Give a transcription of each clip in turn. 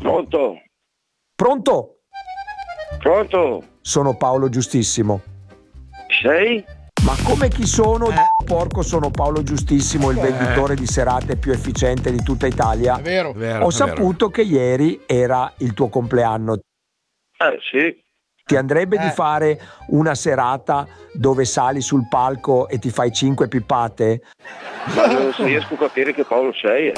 Pronto? Pronto? Pronto? Sono Paolo Giustissimo. Sei? Ma come chi sono? Porco, sono Paolo Giustissimo, il venditore di serate più efficiente di tutta Italia. È vero. Ho saputo che ieri era il tuo compleanno. Sì. Ti andrebbe di fare una serata dove sali sul palco e ti fai 5 pippate? Ma non riesco a capire che Paolo sei.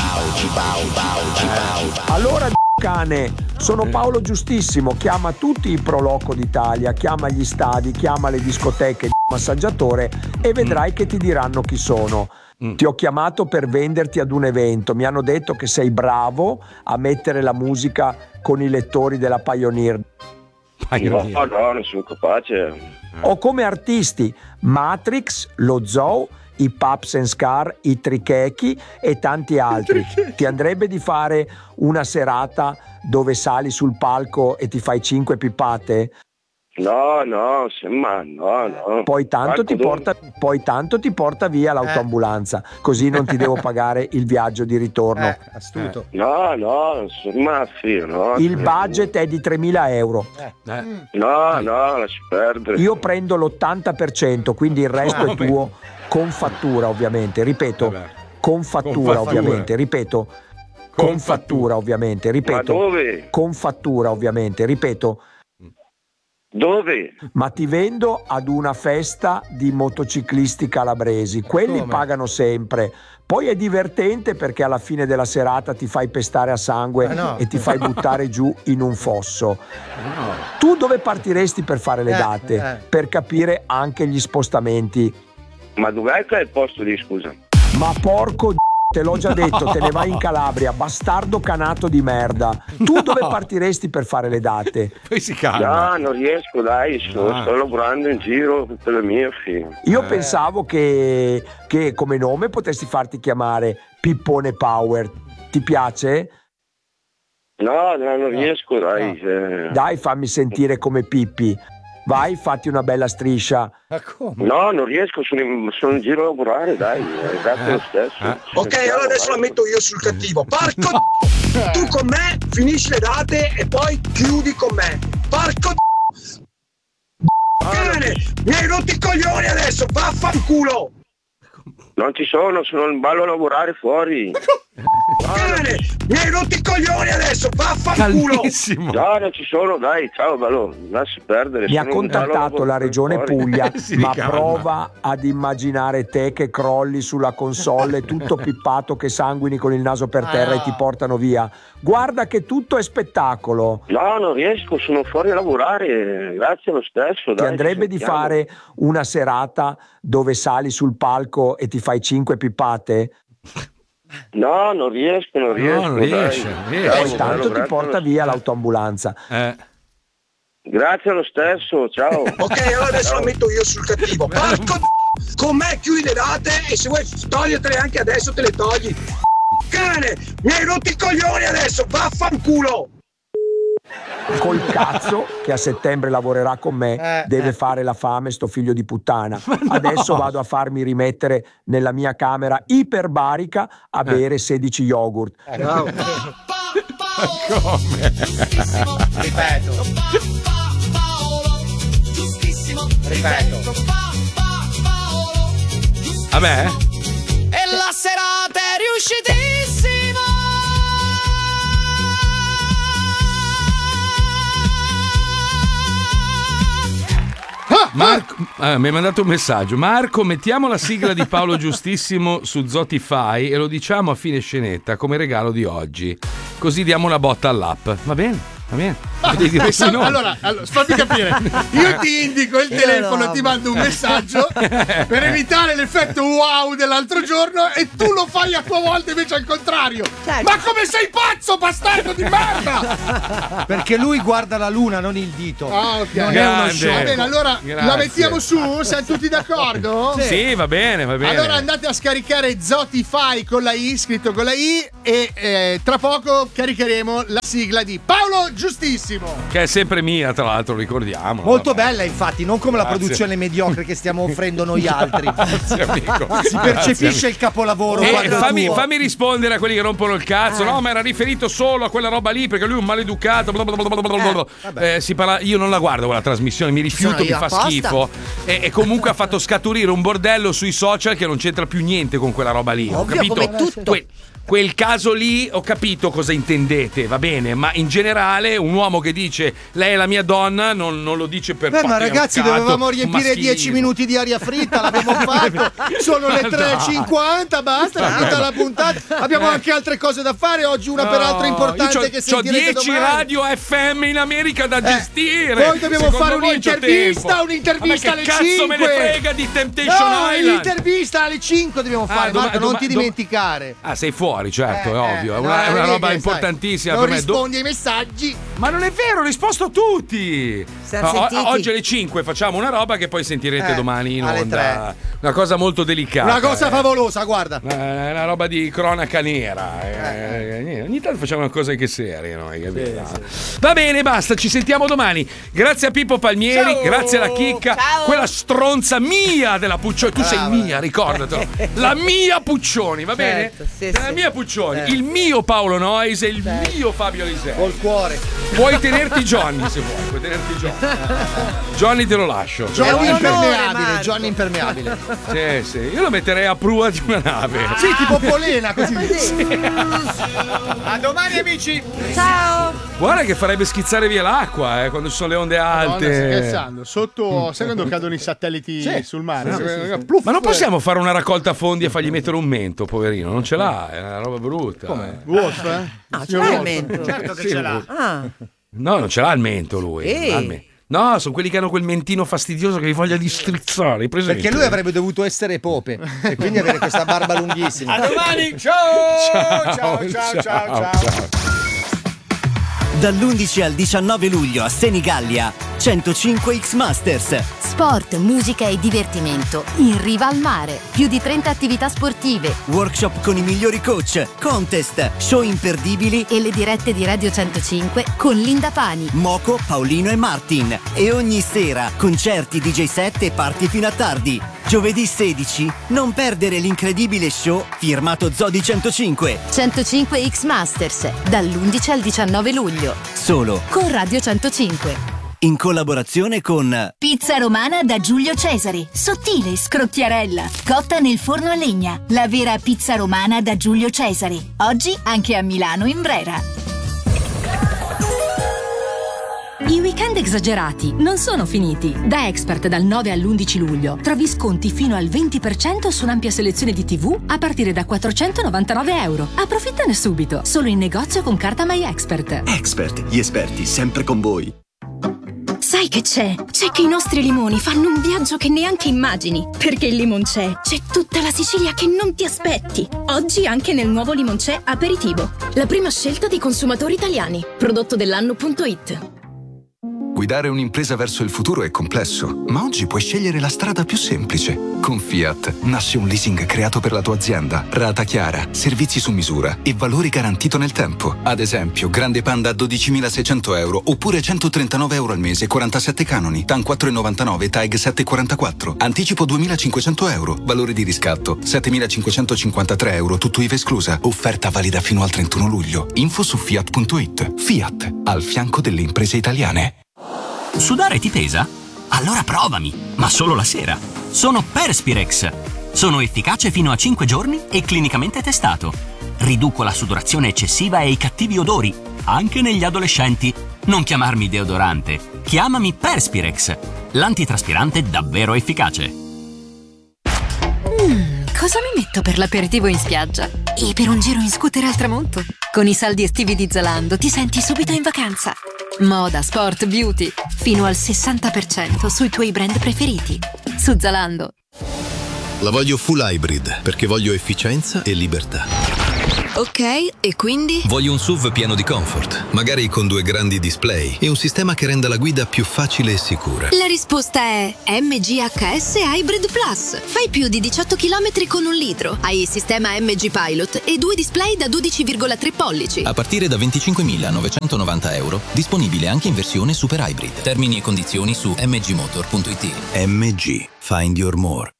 Allora cane, sono Paolo Giustissimo, chiama tutti i pro loco d'Italia, chiama gli stadi, chiama le discoteche, massaggiatore e vedrai che ti diranno chi sono. Ti ho chiamato per venderti ad un evento, mi hanno detto che sei bravo a mettere la musica con i lettori della Pioneer. No, non sono capace. O come artisti Matrix, lo Zoo, i Paps and Scar, i Trichechi e tanti altri. Ti andrebbe di fare una serata dove sali sul palco e ti fai 5 pippate? No. Poi tanto ti porta via l'autoambulanza, così non ti devo pagare il viaggio di ritorno. Astuto. No, sono mafia, no. Il budget è di 3.000 euro. No, lasci perdere. Io prendo l'80%, quindi il resto è tuo, con fattura ovviamente, ripeto. Con fattura ovviamente, ripeto. Con fattura ovviamente, ripeto. Ma dove? Con fattura ovviamente, ripeto. Dove? Ma ti vendo ad una festa di motociclisti calabresi, quelli pagano sempre. Poi è divertente perché alla fine della serata ti fai pestare a sangue e ti fai buttare giù in un fosso. Tu dove partiresti per fare le date? Per capire anche gli spostamenti. Ma dov'è che è il posto lì, scusa? Ma porco te l'ho già detto, te ne vai in Calabria, bastardo canato di merda. Tu dove partiresti per fare le date? Poi si calma. No, non riesco, dai, sto lavorando in giro per le mie figlie. Io pensavo che come nome potessi farti chiamare Pippone Power. Ti piace? No, non riesco, dai. Dai, fammi sentire come Pippi. Vai, fatti una bella striscia. Ma come? No, non riesco, sono in giro a lavorare, dai, grazie lo stesso. Ok, allora adesso la metto io sul cattivo. Porco tu con me finisci le date e poi chiudi con me. Porco cane, mi hai rotto i coglioni adesso, vaffanculo. Non ci sono in ballo a lavorare fuori. Cane, mi hai rotto i coglioni adesso, vaffanculo. Calmissimo. No, non ci sono, dai, ciao, ballo, lasci perdere. Mi ha contattato la regione Puglia, ma calma. prova ad immaginare te che crolli sulla console, tutto pippato, che sanguini con il naso per terra e ti portano via. Guarda che tutto è spettacolo. No, non riesco, sono fuori a lavorare, grazie lo stesso. Ti andrebbe di fare una serata dove sali sul palco e ti fai 5 pippate? No, non riesco. Non riesce. Poi tanto ti porta via l'autoambulanza. Grazie lo stesso, ciao. Ok, allora adesso la metto io sul cattivo. Porco con me chiudi le date e se vuoi togliertele anche adesso te le togli. Cane, mi hai rotto i coglioni adesso, vaffanculo. Col cazzo che a settembre lavorerà con me, deve fare la fame sto figlio di puttana. Adesso vado a farmi rimettere nella mia camera iperbarica a bere 16 yogurt. Come? Ripeto. A me? E la serata è riuscitissima. Marco, mi hai mandato un messaggio. Marco, mettiamo la sigla di Paolo Giustissimo su Zotify e lo diciamo a fine scenetta come regalo di oggi. Così diamo una botta all'app. Va bene? Va bene. Allora, fammi capire. Io ti indico il telefono e ti mando un messaggio per evitare l'effetto wow dell'altro giorno e tu lo fai a tua volta invece al contrario. Ma come sei pazzo, bastardo di merda! Perché lui guarda la luna, non il dito. Ah, ok. Non è uno show. Va bene, allora Grazie. la mettiamo su? Siamo tutti d'accordo? Sì, va bene, va bene. Allora andate a scaricare Zotify con la I, scritto con la I, e tra poco caricheremo la sigla di Paolo Giustissimo. Che è sempre mia, tra l'altro, ricordiamo. Molto bella, infatti, non come la Grazie. produzione mediocre che stiamo offrendo noi altri. Grazie, amico. Si percepisce il capolavoro. quando è tuo. Fammi rispondere a quelli che rompono il cazzo. No, ma era riferito solo a quella roba lì perché lui è un maleducato. Bla bla bla bla bla bla. Si parla, io non la guardo quella trasmissione, mi rifiuto, mi fa schifo. E comunque ha fatto scaturire un bordello sui social che non c'entra più niente con quella roba lì. Ho Ovvio, capito? come tutto. Quel caso lì ho capito cosa intendete, va bene, ma in generale un uomo che dice lei è la mia donna non lo dice per ma ragazzi, patriarcato, dovevamo riempire maschilismo. 10 minuti di aria fritta, l'abbiamo fatto. Sono le 3:50, basta, è finita la puntata. Abbiamo anche altre cose da fare oggi, una peraltro importante che C'ho sentirete 10 domani. radio FM in America da gestire. Poi dobbiamo Secondo fare voi c'ho un'intervista tempo? Ma che alle cazzo 5. me ne frega di Temptation Island? L'intervista alle 5 dobbiamo fare, Marco, non ti dimenticare. Ah, sei fuori, certo, è ovvio. È una roba importantissima non per me. rispondi ai messaggi. Ma non è vero, ho risposto a tutti. Oggi alle 5 facciamo una roba che poi sentirete domani in alle onda. Una cosa molto delicata. Una cosa favolosa, guarda. Una roba di cronaca nera. Ogni tanto facciamo una cosa anche seria, no? Va bene, basta, ci sentiamo domani. Grazie a Pippo Palmieri, Ciao. grazie alla Chicca, Ciao. quella stronza mia della Puccioni. Tu sei mia, ricordatelo. La mia Puccioni, va bene? La mia Puccioni, il mio Paolo Noyes e il mio Fabio Lisei. Col cuore. Puoi tenerti Johnny se vuoi, puoi tenerti Johnny. Johnny te lo lascio. Johnny impermeabile, Johnny impermeabile. Sì, io lo metterei a prua di una nave. Sì, tipo polena, così. A domani, amici. Ciao. Guarda che farebbe schizzare via l'acqua, quando ci sono le onde alte. Stai scherzando? Sotto, sai quando cadono i satelliti sul mare? Ma non possiamo fare una raccolta fondi e fargli mettere un mento, poverino? Non ce l'ha, è una roba brutta. Come? Wolf, Ah, ce l'hai il mento? Certo che Sì, ce l'ha. Ah. No, non ce l'ha il mento lui. Ehi. Non ha il mento. No, sono quelli che hanno quel mentino fastidioso che vi voglia di strizzare. hai presente? Perché lui avrebbe dovuto essere Pope e quindi avere questa barba lunghissima. A domani. Ciao. Ciao. Dall'11 al 19 luglio a Senigallia, 105 X Masters. Sport, musica e divertimento in riva al mare. Più di 30 attività sportive. Workshop con i migliori coach, contest, show imperdibili e le dirette di Radio 105 con Linda Pani, Moco, Paolino e Martin. E ogni sera concerti, DJ set e party fino a tardi. Giovedì 16, non perdere l'incredibile show firmato Zodi 105. 105 X Masters, dall'11 al 19 luglio. Solo con Radio 105. in collaborazione con Pizza romana da Giulio Cesare. Sottile, scrocchiarella, cotta nel forno a legna. La vera pizza romana da Giulio Cesare. Oggi anche a Milano in Brera. I weekend esagerati non sono finiti. Da Expert dal 9 all'11 luglio trovi sconti fino al 20% su un'ampia selezione di TV a partire da €499. Approfittane subito, solo in negozio con carta My Expert. Expert, gli esperti sempre con voi. Sai che c'è? C'è che i nostri limoni fanno un viaggio che neanche immagini. Perché il Limoncè c'è tutta la Sicilia che non ti aspetti. Oggi anche nel nuovo Limoncè Aperitivo. La prima scelta dei consumatori italiani. Prodotto dell'anno.it. Guidare un'impresa verso il futuro è complesso, ma oggi puoi scegliere la strada più semplice. Con Fiat nasce un leasing creato per la tua azienda, rata chiara, servizi su misura e valori garantito nel tempo. Ad esempio, Grande Panda a €12.600 oppure €139 al mese, 47 canoni, TAN 4,99, TAEG 7,44. Anticipo €2.500, valore di riscatto €7.553, tutto IVA esclusa. Offerta valida fino al 31 luglio. Info su Fiat.it. Fiat, al fianco delle imprese italiane. Sudare ti pesa? Allora provami, ma solo la sera. Sono Perspirex. Sono efficace fino a 5 giorni e clinicamente testato. Riduco la sudorazione eccessiva e i cattivi odori, anche negli adolescenti. Non chiamarmi deodorante, chiamami Perspirex, l'antitraspirante davvero efficace. Cosa mi metto per l'aperitivo in spiaggia? E per un giro in scooter al tramonto? Con i saldi estivi di Zalando ti senti subito in vacanza. Moda, sport, beauty. Fino al 60% sui tuoi brand preferiti. Su Zalando. La voglio full hybrid perché voglio efficienza e libertà. Ok, e quindi? Voglio un SUV pieno di comfort, magari con 2 grandi display e un sistema che renda la guida più facile e sicura. La risposta è MGHS Hybrid Plus. Fai più di 18 km con 1 litro. Hai il sistema MG Pilot e 2 display da 12,3 pollici. A partire da 25.990 euro, disponibile anche in versione Super Hybrid. Termini e condizioni su mgmotor.it. MG. Find your more.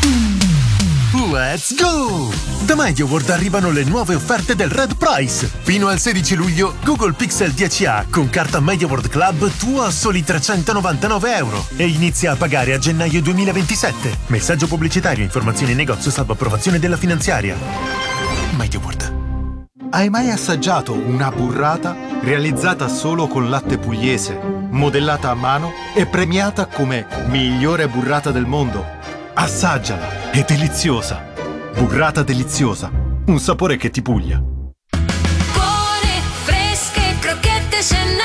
Let's go! Da MediaWorld arrivano le nuove offerte del Red Price. Fino al 16 luglio, Google Pixel 10a con carta MediaWorld Club tuo a soli 399 euro e inizia a pagare a gennaio 2027. Messaggio pubblicitario, informazioni in negozio salvo approvazione della finanziaria. MediaWorld. Hai mai assaggiato una burrata realizzata solo con latte pugliese, modellata a mano e premiata come migliore burrata del mondo? Assaggiala, è deliziosa. Burrata deliziosa, un sapore che ti puglia. Buone, fresche, crocchette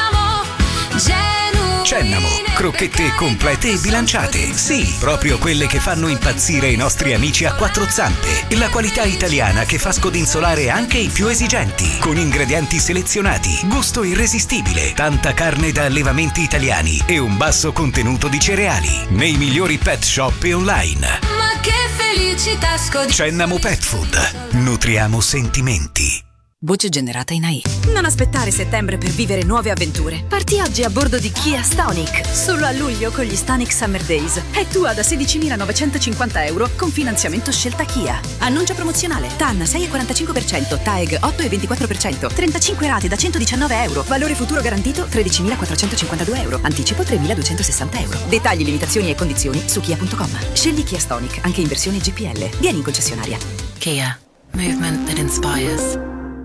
Cennamo, crocchette complete e bilanciate. Sì, proprio quelle che fanno impazzire i nostri amici a 4 zampe. La qualità italiana che fa scodinzolare anche i più esigenti. Con ingredienti selezionati, gusto irresistibile, tanta carne da allevamenti italiani e un basso contenuto di cereali. Nei migliori pet shop e online. Ma che felicità Cennamo Pet Food. Nutriamo sentimenti. Voce generata in AI. Non aspettare settembre per vivere nuove avventure. Parti oggi a bordo di Kia Stonic. Solo a luglio con gli Stonic Summer Days. È tua da 16.950 euro con finanziamento scelta Kia. Annuncio promozionale. TAN 6,45%, TAEG 8,24%, 35 rate da 119 euro. Valore futuro garantito 13.452 euro. Anticipo 3.260 euro. Dettagli, limitazioni e condizioni su kia.com. Scegli Kia Stonic anche in versione GPL. Vieni in concessionaria. Kia. Movement that inspires.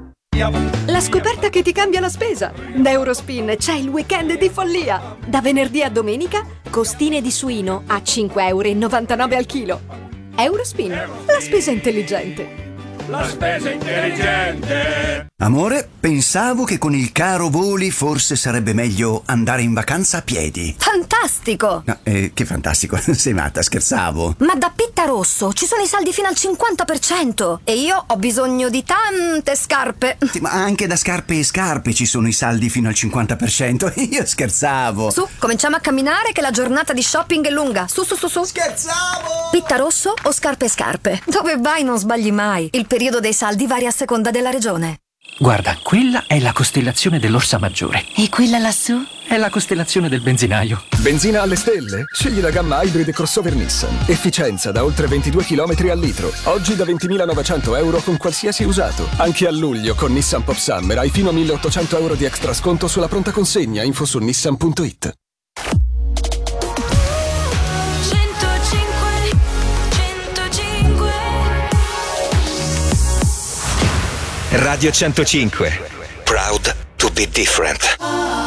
La scoperta che ti cambia la spesa. Da Eurospin c'è il weekend di follia. Da venerdì a domenica, costine di suino a 5,99 euro al chilo. Eurospin, la spesa intelligente. La spesa intelligente. Amore, pensavo che con il caro voli forse sarebbe meglio andare in vacanza a piedi. Fantastico! No, che fantastico, sei matta, scherzavo. Ma da Pitta Rosso ci sono i saldi fino al 50% e io ho bisogno di tante scarpe. Sì, ma anche da scarpe e scarpe ci sono i saldi fino al 50%. Io scherzavo. Su, cominciamo a camminare che la giornata di shopping è lunga. Su. Scherzavo! Pitta Rosso o scarpe e scarpe? Dove vai non sbagli mai. Il periodo dei saldi varia a seconda della regione. Guarda, quella è la costellazione dell'Orsa Maggiore. E quella lassù? È la costellazione del benzinaio. Benzina alle stelle? Scegli la gamma Hybrid crossover Nissan. Efficienza da oltre 22 km al litro. Oggi da 20.900 euro con qualsiasi usato. Anche a luglio con Nissan Pop Summer hai fino a 1.800 euro di extra sconto sulla pronta consegna. Info su nissan.it. Radio 105. Proud to be different.